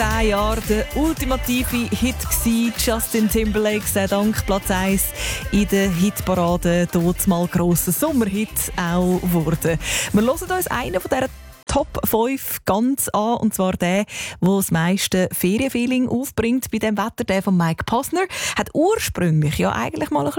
10 Jahren der ultimative Hit gewesen. Justin Timberlake sei Dank Platz 1 in der Hitparade, dort mal grosser Sommerhit auch geworden. Wir hören uns einen von dieser Top 5 ganz an, und zwar der das meiste Ferienfeeling aufbringt bei dem Wetter, der von Mike Posner. Hat ursprünglich ja eigentlich mal ein